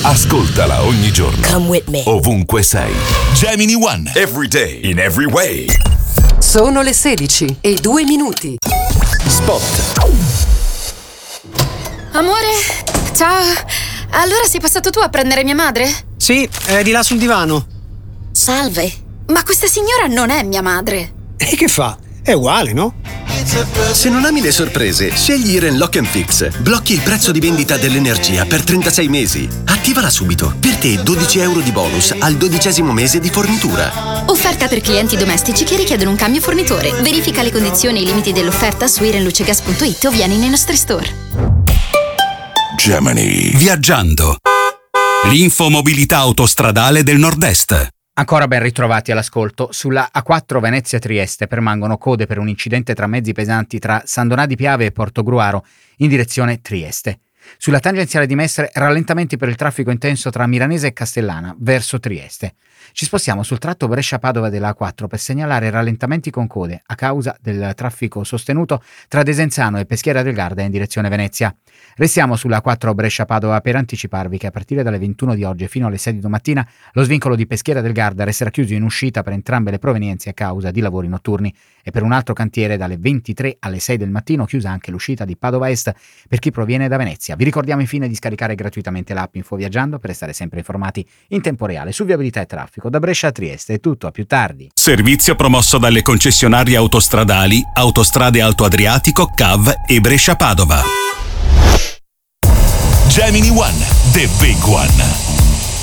Ascoltala ogni giorno. Come with me. Ovunque sei. Gemini One. Every day. In every way. Sono le 16:02. Spot. Amore, ciao. Allora sei passato tu a prendere mia madre? Sì, è di là sul divano. Salve. Ma questa signora non è mia madre. E che fa? È uguale, no? Se non ami le sorprese, scegli Iren Lock & Fix. Blocchi il prezzo di vendita dell'energia per 36 mesi. Attivala subito. Per te 12 euro di bonus al 12° mese di fornitura. Offerta per clienti domestici che richiedono un cambio fornitore. Verifica le condizioni e i limiti dell'offerta su irenlucegas.it o vieni nei nostri store. Gemini. Viaggiando. L'infomobilità autostradale del Nord-Est. Ancora ben ritrovati all'ascolto. Sulla A4 Venezia-Trieste permangono code per un incidente tra mezzi pesanti tra San Donà di Piave e Portogruaro in direzione Trieste. Sulla tangenziale di Mestre rallentamenti per il traffico intenso tra Milanese e Castellana verso Trieste. Ci spostiamo sul tratto Brescia-Padova della A4 per segnalare rallentamenti con code a causa del traffico sostenuto tra Desenzano e Peschiera del Garda in direzione Venezia. Restiamo sulla A4 Brescia-Padova per anticiparvi che a partire dalle 21 di oggi fino alle 6 di domattina lo svincolo di Peschiera del Garda resterà chiuso in uscita per entrambe le provenienze a causa di lavori notturni e per un altro cantiere dalle 23 alle 6 del mattino chiusa anche l'uscita di Padova Est per chi proviene da Venezia. Vi ricordiamo infine di scaricare gratuitamente l'app Info Viaggiando per restare sempre informati in tempo reale su viabilità e traffico. Da Brescia a Trieste è tutto, a più tardi. Servizio promosso dalle concessionarie autostradali Autostrade Alto Adriatico, CAV e Brescia-Padova. Gemini One. The Big One.